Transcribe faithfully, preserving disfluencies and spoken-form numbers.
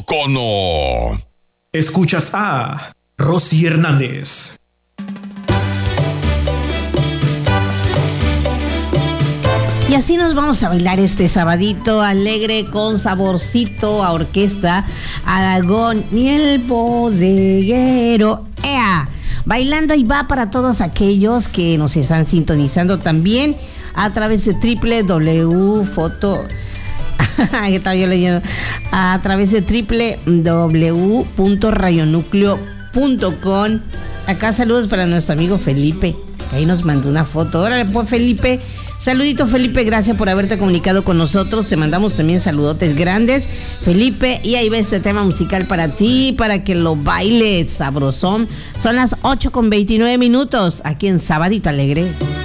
Cono. Escuchas a Rosy Hernández. Y así nos vamos a bailar este sabadito alegre con saborcito a orquesta Aragón y el bodeguero. ¡Ea! Bailando y va para todos aquellos que nos están sintonizando también a través de doble u doble u doble u punto foto ¿Qué estaba yo leyendo? A través de doble u doble u doble u punto radionúcleo punto com. Acá saludos para nuestro amigo Felipe, que ahí nos mandó una foto. Órale, pues, Felipe. Saludito, Felipe, gracias por haberte comunicado con nosotros. Te mandamos también saludotes grandes, Felipe. Y ahí va este tema musical para ti, para que lo bailes sabrosón. Son las ocho con veintinueve minutos aquí en Sabadito Alegre.